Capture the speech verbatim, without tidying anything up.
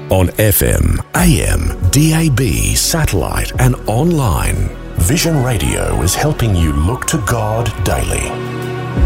On F M, A M, D A B, satellite and online, Vision Radio is helping you look to God daily.